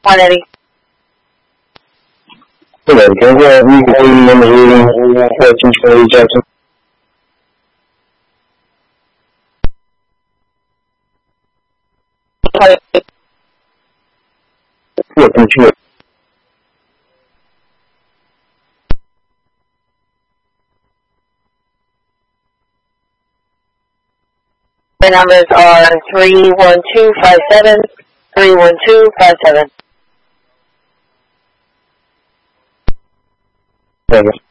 180. Hello, can we have reconvene in the meeting 1420 Jackson? The numbers are 31257, 31257. Thank you.